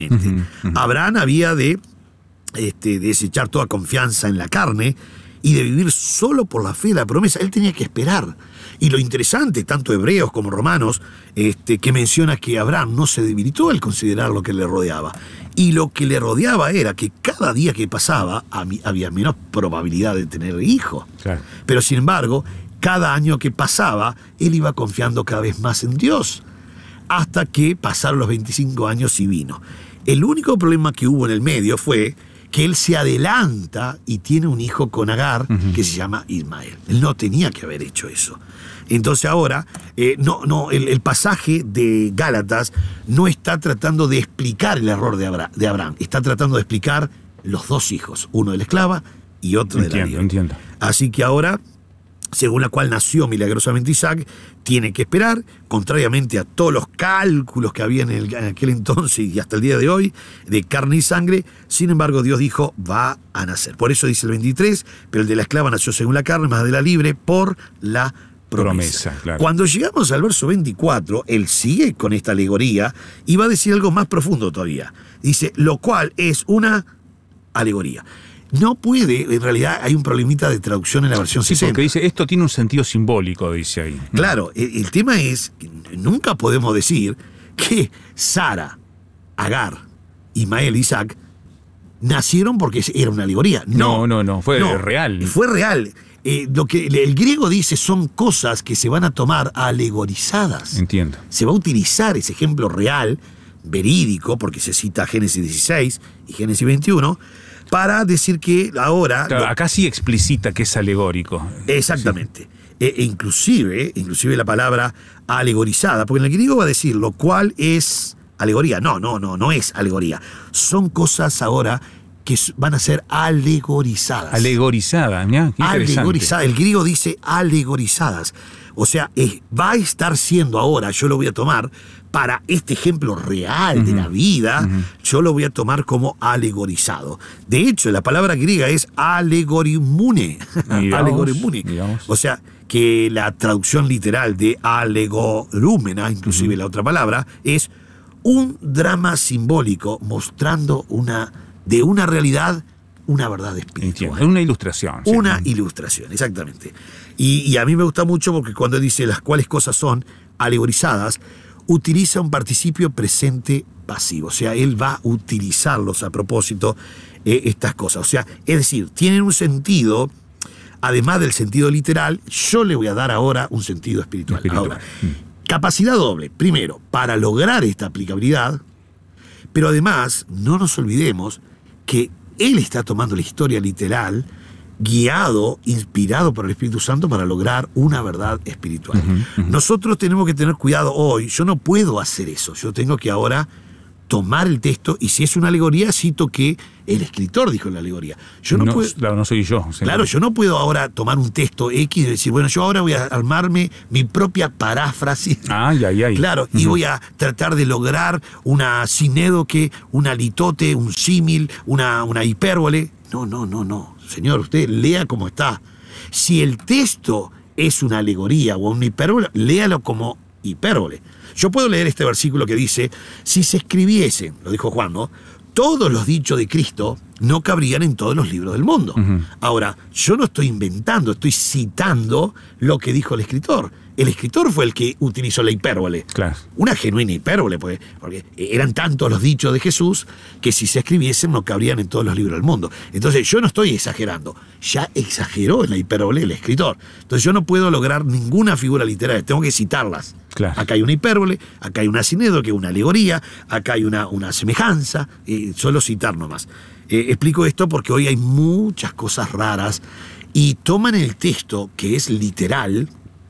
Abraham había de desechar toda confianza en la carne y de vivir solo por la fe de la promesa. Él tenía que esperar. Y lo interesante, tanto Hebreos como Romanos, que menciona que Abraham no se debilitó al considerar lo que le rodeaba. Y lo que le rodeaba era que cada día que pasaba había menos probabilidad de tener hijos. Claro. Pero sin embargo, cada año que pasaba, él iba confiando cada vez más en Dios. Hasta que pasaron los 25 años y vino. El único problema que hubo en el medio fue que él se adelanta y tiene un hijo con Agar que se llama Ismael. Él no tenía que haber hecho eso. Entonces ahora, el pasaje de Gálatas no está tratando de explicar el error de Abraham, está tratando de explicar los dos hijos, uno de la esclava y otro de la libre. Entiendo. Así que ahora, según la cual nació milagrosamente Isaac, tiene que esperar, contrariamente a todos los cálculos que había en aquel entonces y hasta el día de hoy, de carne y sangre. Sin embargo, Dios dijo, va a nacer. Por eso dice el 23, pero el de la esclava nació según la carne, más de la libre por la promesa. Claro. Cuando llegamos al verso 24, él sigue con esta alegoría y va a decir algo más profundo todavía. Dice, lo cual es una alegoría. No puede, en realidad hay un problemita de traducción en la versión 60. Porque dice, esto tiene un sentido simbólico, dice ahí. Claro, el tema es, que nunca podemos decir que Sara, Agar, Ismael, Isaac, nacieron porque era una alegoría. No, fue real. Fue real. Lo que el griego dice son cosas que se van a tomar alegorizadas. Entiendo. Se va a utilizar ese ejemplo real, verídico, porque se cita Génesis 16 y Génesis 21, para decir que ahora... Claro, acá sí explicita que es alegórico. Exactamente. Sí. Inclusive la palabra alegorizada, porque en el griego va a decir lo cual es alegoría. No es alegoría. Son cosas ahora que van a ser alegorizadas. Alegorizada, ¿ya? Qué alegorizada. El griego dice alegorizadas. O sea, va a estar siendo ahora, yo lo voy a tomar para este ejemplo real de la vida, yo lo voy a tomar como alegorizado. De hecho, la palabra griega es alegorimune. Alegorimune. O sea, que la traducción literal de alegorúmena, inclusive la otra palabra, es un drama simbólico mostrando de una realidad una verdad espiritual. Entiendo. Una ilustración. Sí. Una ilustración, exactamente. Y a mí me gusta mucho porque cuando dice las cuales cosas son alegorizadas, utiliza un participio presente pasivo. O sea, él va a utilizarlos a propósito, estas cosas. O sea, es decir, tienen un sentido, además del sentido literal, yo le voy a dar ahora un sentido espiritual. Ahora, capacidad doble. Primero, para lograr esta aplicabilidad, pero además, no nos olvidemos que él está tomando la historia literal, guiado, inspirado por el Espíritu Santo para lograr una verdad espiritual. Nosotros tenemos que tener cuidado hoy. Yo no puedo hacer eso. Yo tengo que ahora tomar el texto y si es una alegoría, cito que el escritor dijo en la alegoría. Yo no puedo, claro, no soy yo. Claro, yo no puedo ahora tomar un texto X y decir, bueno, yo ahora voy a armarme mi propia paráfrasis. Claro, y voy a tratar de lograr una sinédoque, una litote, un símil, una hipérbole. No. Señor, usted lea como está. Si el texto es una alegoría o una hipérbole, léalo como hipérbole. Yo puedo leer este versículo que dice, si se escribiesen, lo dijo Juan, ¿no?, todos los dichos de Cristo, no cabrían en todos los libros del mundo. Ahora, yo no estoy inventando, estoy citando lo que dijo el escritor. El escritor fue el que utilizó la hipérbole. Claro. Una genuina hipérbole, porque eran tantos los dichos de Jesús que si se escribiesen no cabrían en todos los libros del mundo. Entonces yo no estoy exagerando, ya exageró en la hipérbole el escritor. Entonces yo no puedo lograr ninguna figura literaria, tengo que citarlas. Claro. Acá hay una hipérbole, acá hay una sinédoque, una alegoría, acá hay una semejanza, solo citar nomás. Explico esto porque hoy hay muchas cosas raras y toman el texto que es literal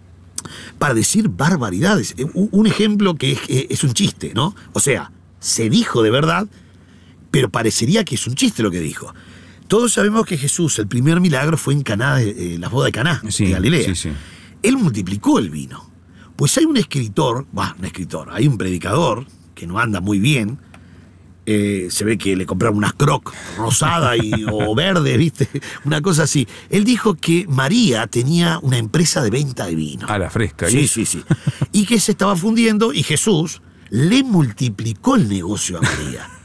para decir barbaridades. Un ejemplo que es un chiste, ¿no? O sea, se dijo de verdad, pero parecería que es un chiste lo que dijo. Todos sabemos que Jesús, el primer milagro fue en Caná, la boda de Caná, de Galilea. Sí. Él multiplicó el vino. Pues hay hay un predicador que no anda muy bien. Se ve que le compraron unas Crocs rosadas o verdes, ¿viste? Una cosa así. Él dijo que María tenía una empresa de venta de vino. A la fresca. Sí. Y que se estaba fundiendo y Jesús le multiplicó el negocio a María.